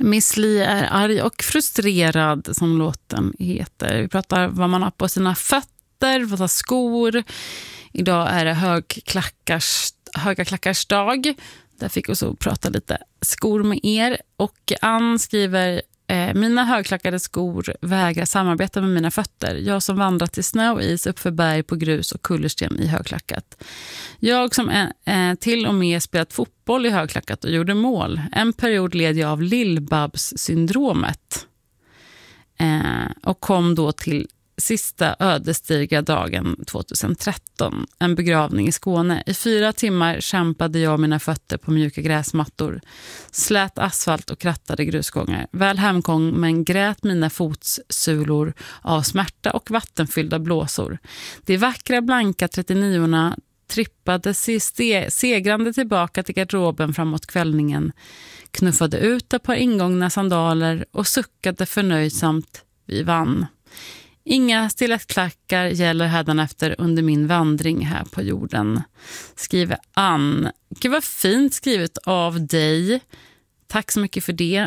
Miss Li är arg och frustrerad, som låten heter. Vi pratar vad man har på sina fötter, vad har skor. Idag är det höga klackars dag. Där fick vi så prata lite skor med er. Och Ann skriver: mina högklackade skor vägrar samarbeta med mina fötter. Jag som vandrat i snö och is upp för berg på grus och kullersten i högklackat. Jag som till och med spelat fotboll i högklackat och gjorde mål. En period led jag av Lill-Babs-syndromet. Och kom då till sista ödesdigra dagen 2013, en begravning i Skåne. I 4 timmar kämpade jag mina fötter på mjuka gräsmattor, slät asfalt och krattade grusgångar. Väl hemkommen grät mina fotsulor av smärta och vattenfyllda blåsor. De vackra blanka 39orna trippade segrande tillbaka till garderoben framåt kvällningen, knuffade ut ett par ingångna sandaler och suckade förnöjsamt: vi vann. Inga stilettklackar gäller hädanefter under min vandring här på jorden, skriver Ann. Gud, vad fint skrivet av dig. Tack så mycket för det.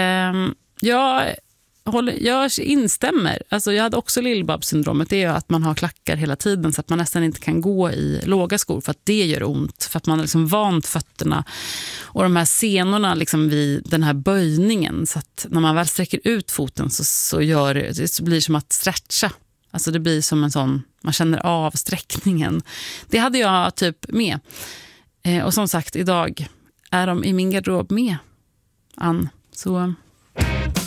Jag instämmer. Alltså, jag hade också Lill-Babs-syndromet. Det är ju att man har klackar hela tiden så att man nästan inte kan gå i låga skor för att det gör ont. För att man har liksom vant fötterna och de här senorna liksom vid den här böjningen. Så att när man väl sträcker ut foten så blir det som att stretcha. Alltså det blir som en sån, man känner av sträckningen. Det hade jag typ med. Och som sagt, idag är de i min garderob med, Ann. Så